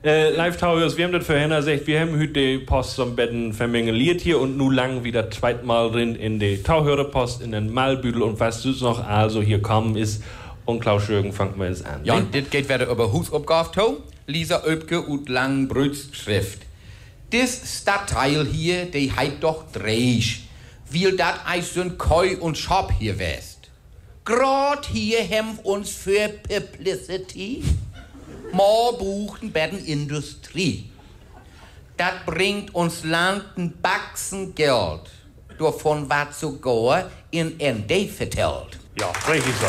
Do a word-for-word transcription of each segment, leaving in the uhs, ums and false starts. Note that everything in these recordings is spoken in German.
Äh, Live-Tauers, wir haben das vorhin gesagt, wir haben heute die Post zum Betten vermengeliert hier und nun lang wieder zweitmal drin in die Tauhörerpost, in den Malbüdel und was sonst noch also hier kommen ist. Und Klaus Schürgen fangen wir jetzt an. Ja, und das geht wieder über Hausaufgabe, Lisa Oebke und Langbrüts Schrift. Das Stadtteil hier, die heit doch Dreisch, weil dat eis so'n Koi und Shop hier west. Grad hier hem uns für Publicity mal buchen bei der Industrie. Dat bringt uns Land ein Batzen Geld, davon wat sogar in N D vertellt. Ja, richtig so.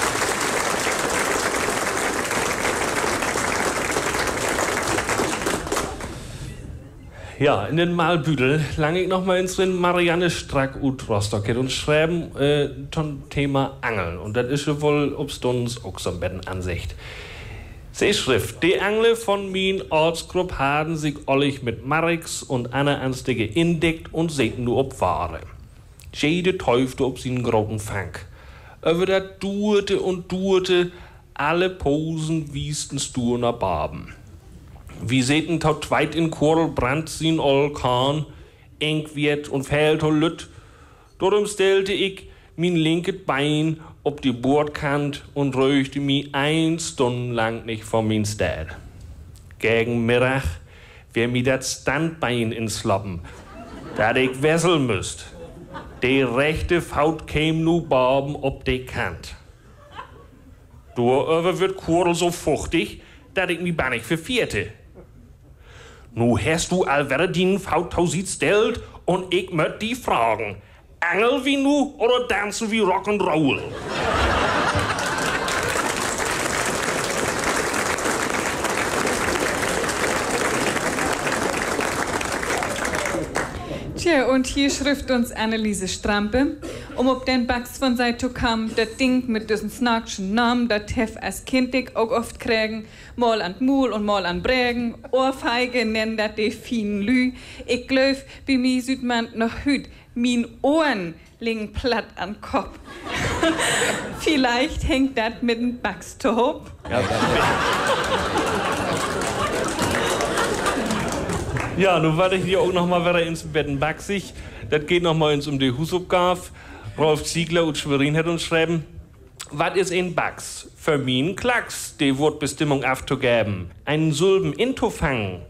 Ja, in den Malbüdel lang ich noch mal ins Rennen Marianne Strack ut Rostock und schreiben äh, zum Thema Angeln. Und das ist ja wohl obstons auch so ein Betten Ansicht. Sie Schrift, die Angle von min Ortsgrupp haben sich ollig mit Marix und Anna Anstige indeckt und sehten nur ob Ware. Jede täufte ob sie einen großen Fang. Aber das duerte und duerte, alle Posen wiesten sturner Barben. Wie sehten taut weit in Korl brandt sin ol Kahn, eng wird und fehlt ol Lütt. Darum stellte ich min linkes Bein ob die Bordkant und röchte mi ein Stunden lang nicht von min Stad. Gegen Mittag wär mi dat Standbein ins Sloppen, dat ich wesseln müsst. Die rechte Faut käm nu barben ob die Kant. Doröver wird Korl so fuchtig, dat ich mi bannig vervierte. Nu hast du allwerdin Fautausit stellt und ich möcht die fragen. Angel wie nu oder tanzen wie Rock'n'Roll? Tja, und hier schrift uns Anneliese Strampe, um ob den Bax von Seite kam, das Ding mit diesem snarkschen Namen, das hef als Kind ich auch oft kriegen, mal an Mul und mal an Brägen, Ohrfeige nennen das die feinen Lü. Ich glaub, bei mir sieht man noch hüt, min Ohren liegen platt an Kopf. Vielleicht hängt das mit dem Backstop. Ja, ja, nun warte ich hier auch noch mal wieder ins Betten Baxig. Das geht noch mal ins um die Hausaufgabe. Rolf Ziegler und Schwerin hat uns schreiben, was ist ein Bax? Für min Klacks, die Wortbestimmung aufzugeben. Einen Sulben intofangen.